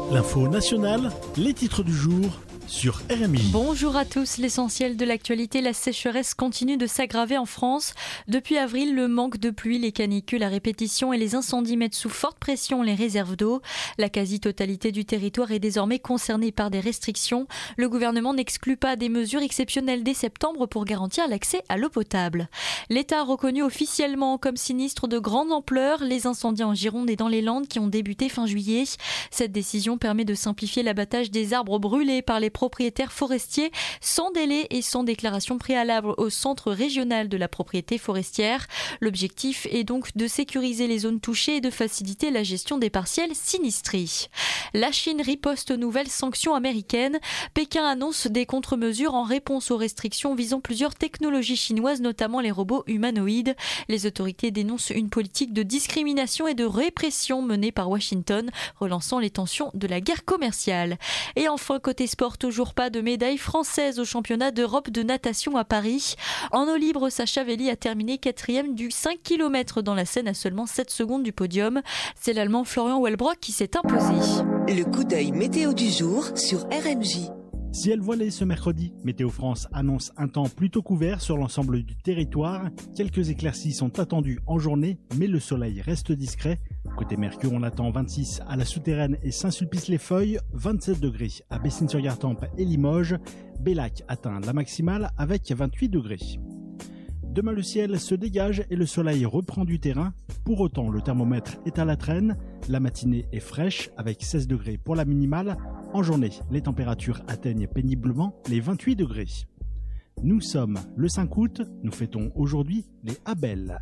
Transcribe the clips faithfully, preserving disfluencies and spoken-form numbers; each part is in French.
L'info nationale, les titres du jour sur R M I. Bonjour à tous, l'essentiel de l'actualité, la sécheresse continue de s'aggraver en France. Depuis avril, le manque de pluie, les canicules à répétition et les incendies mettent sous forte pression les réserves d'eau. La quasi-totalité du territoire est désormais concernée par des restrictions. Le gouvernement n'exclut pas des mesures exceptionnelles dès septembre pour garantir l'accès à l'eau potable. L'État a reconnu officiellement comme sinistre de grande ampleur les incendies en Gironde et dans les Landes qui ont débuté fin juillet. Cette décision permet de simplifier l'abattage des arbres brûlés par les propriétaires forestiers sans délai et sans déclaration préalable au centre régional de la propriété forestière. L'objectif est donc de sécuriser les zones touchées et de faciliter la gestion des parcelles sinistrés. La Chine riposte aux nouvelles sanctions américaines. Pékin annonce des contre-mesures en réponse aux restrictions visant plusieurs technologies chinoises, notamment les robots humanoïdes. Les autorités dénoncent une politique de discrimination et de répression menée par Washington, relançant les tensions de la guerre commerciale. Et enfin, côté sport, toujours pas de médaille française au championnat d'Europe de natation à Paris. En eau libre, Sacha Veli a terminé quatrième du cinq kilomètres dans la Seine à seulement sept secondes du podium. C'est l'Allemand Florian Wellbrock qui s'est imposé. Le coup d'œil météo du jour sur R M J. Ciel voilé ce mercredi, Météo France annonce un temps plutôt couvert sur l'ensemble du territoire. Quelques éclaircies sont attendues en journée, mais le soleil reste discret. Côté Mercure, on attend vingt-six à la Souterraine et Saint-Sulpice-les-Feuilles, vingt-sept degrés à Bessines-sur-Gartempe et Limoges. Bellac atteint la maximale avec vingt-huit degrés. Demain, le ciel se dégage et le soleil reprend du terrain. Pour autant, le thermomètre est à la traîne. La matinée est fraîche avec seize degrés pour la minimale. En journée, les températures atteignent péniblement les vingt-huit degrés. Nous sommes le cinq août. Nous fêtons aujourd'hui les Abel.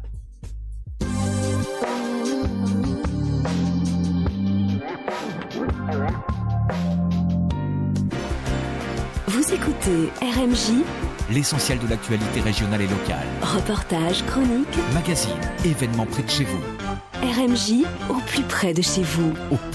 Vous écoutez R M J, l'essentiel de l'actualité régionale et locale. Reportages, chroniques, magazines, événements près de chez vous. R M J, au plus près de chez vous. Au